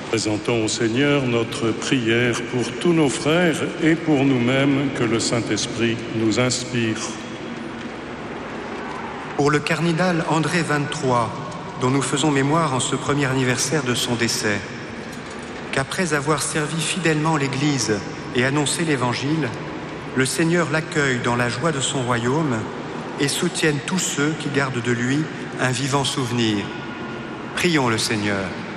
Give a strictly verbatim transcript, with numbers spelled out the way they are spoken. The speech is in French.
Présentons au Seigneur notre prière pour tous nos frères et pour nous-mêmes, que le Saint-Esprit nous inspire. Pour le cardinal André vingt-trois, dont nous faisons mémoire en ce premier anniversaire de son décès, qu'après avoir servi fidèlement l'Église et annoncé l'Évangile, le Seigneur l'accueille dans la joie de son royaume et soutienne tous ceux qui gardent de lui un vivant souvenir. Prions le Seigneur.